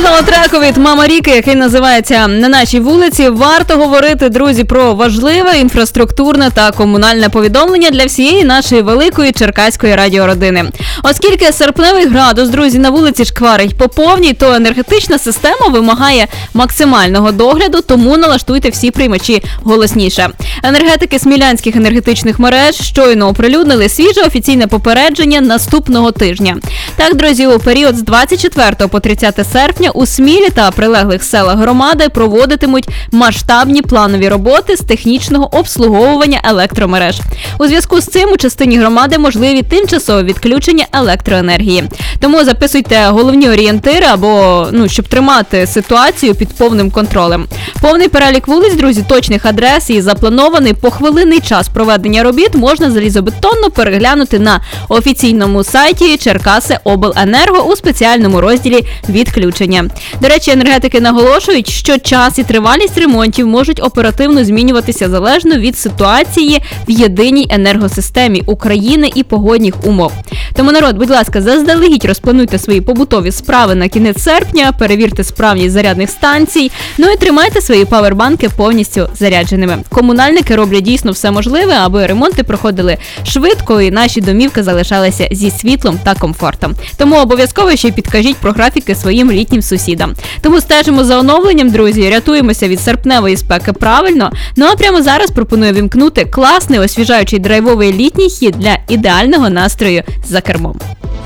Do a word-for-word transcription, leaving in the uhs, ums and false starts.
Кожного треку від Мама Ріки, який називається «На нашій вулиці», варто говорити, друзі, про важливе інфраструктурне та комунальне повідомлення для всієї нашої великої черкаської радіородини. Оскільки серпневий градус, друзі, на вулиці шкварить по повній, то енергетична система вимагає максимального догляду, тому налаштуйте всі приймачі голосніше. Енергетики смілянських енергетичних мереж щойно оприлюднили свіже офіційне попередження наступного тижня. Так, друзі, у період з двадцять четвертого по тридцяте серпня у Смілі та прилеглих селах громади проводитимуть масштабні планові роботи з технічного обслуговування електромереж. У зв'язку з цим у частині громади можливі тимчасові відключення електроенергії. Тому записуйте головні орієнтири або, ну, щоб тримати ситуацію під повним контролем. Повний перелік вулиць, друзі, точних адрес і запланований похвилинний час проведення робіт можна залізобетонно переглянути на офіційному сайті Черкасиобленерго у спеціальному розділі «Відключення». До речі, енергетики наголошують, що час і тривалість ремонтів можуть оперативно змінюватися залежно від ситуації в єдиній енергосистемі України і погодних умов. Тому, народ, будь ласка, заздалегідь розплануйте свої побутові справи на кінець серпня, перевірте справність зарядних станцій, ну і тримайте свої павербанки повністю зарядженими. Комунальники роблять дійсно все можливе, аби ремонти проходили швидко і наші домівки залишалися зі світлом та комфортом. Тому обов'язково ще підкажіть про графіки своїм літнім сусідам. Тому стежимо за оновленням, друзі, рятуємося від серпневої спеки правильно. Ну а прямо зараз пропоную вімкнути класний освіжаючий драйвовий літній хіт для ідеального настрою за кермом.